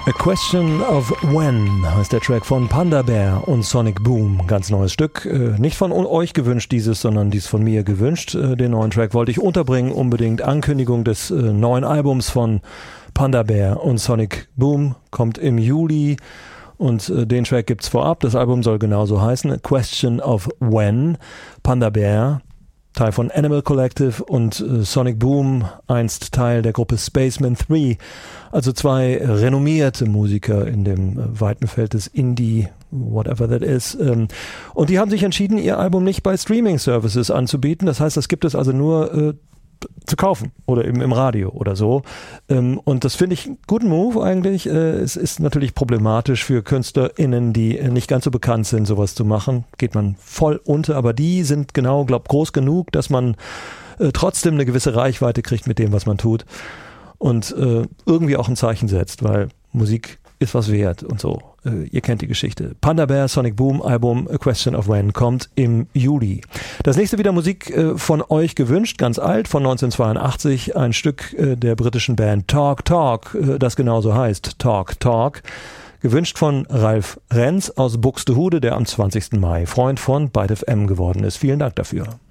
A Question of When heißt der Track von Panda Bear und Sonic Boom. Ganz neues Stück. Nicht von euch gewünscht dieses, sondern dies von mir gewünscht. Den neuen Track wollte ich unterbringen. Unbedingt Ankündigung des neuen Albums von Panda Bear und Sonic Boom. Kommt im Juli. Und den Track gibt's vorab. Das Album soll genauso heißen. A Question of When. Panda Bear, Teil von Animal Collective, und Sonic Boom, einst Teil der Gruppe Spaceman 3. Also zwei renommierte Musiker in dem weiten Feld des Indie, whatever that is. Und die haben sich entschieden, ihr Album nicht bei Streaming-Services anzubieten. Das heißt, das gibt es also nur zu kaufen oder eben im Radio oder so. Und das finde ich einen guten Move eigentlich. Es ist natürlich problematisch für KünstlerInnen, die nicht ganz so bekannt sind, sowas zu machen. Geht man voll unter, aber die sind genau, groß genug, dass man trotzdem eine gewisse Reichweite kriegt mit dem, was man tut. Und irgendwie auch ein Zeichen setzt, weil Musik ist was wert und so. Ihr kennt die Geschichte. Panda Bear, Sonic Boom, Album A Question of When kommt im Juli. Das nächste wieder Musik von euch gewünscht, ganz alt, von 1982, ein Stück der britischen Band Talk Talk, das genauso heißt, Talk Talk. Gewünscht von Ralf Renz aus Buxtehude, der am 20. Mai Freund von Byte FM geworden ist. Vielen Dank dafür.